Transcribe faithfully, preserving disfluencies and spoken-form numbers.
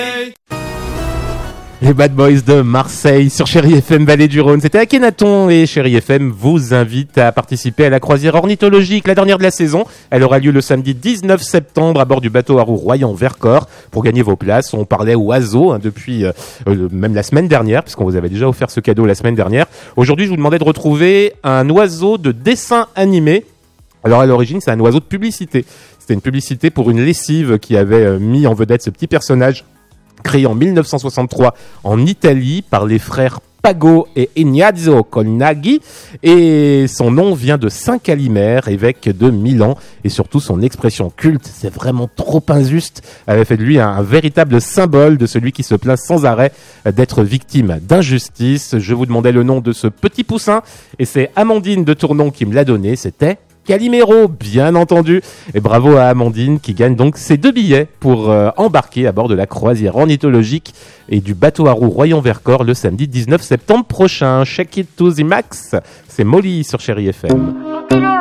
Les Bad Boys de Marseille sur Chérie F M Vallée du Rhône. C'était Akhenaton et Chérie F M vous invite à participer à la croisière ornithologique, la dernière de la saison. Elle aura lieu le samedi dix-neuf septembre à bord du bateau à roues Royan-Vercors. Pour gagner vos places, on parlait oiseaux hein, depuis euh, même la semaine dernière, puisqu'on vous avait déjà offert ce cadeau la semaine dernière. Aujourd'hui, je vous demandais de retrouver un oiseau de dessin animé. Alors à l'origine, c'est un oiseau de publicité. C'était une publicité pour une lessive qui avait euh, mis en vedette ce petit personnage créé en dix-neuf cent soixante-trois en Italie par les frères Pago et Ignazio Colnaghi, et son nom vient de Saint Calimère, évêque de Milan, et surtout son expression culte, c'est vraiment trop injuste, avait fait de lui un, un véritable symbole de celui qui se plaint sans arrêt d'être victime d'injustice. Je vous demandais le nom de ce petit poussin, et c'est Amandine de Tournon qui me l'a donné, c'était Calimero, bien entendu. Et bravo à Amandine qui gagne donc ses deux billets pour euh, embarquer à bord de la croisière ornithologique et du bateau à roues Royan-Vercors le samedi dix-neuf septembre prochain. Check it to the max. C'est Molly sur Chérie F M.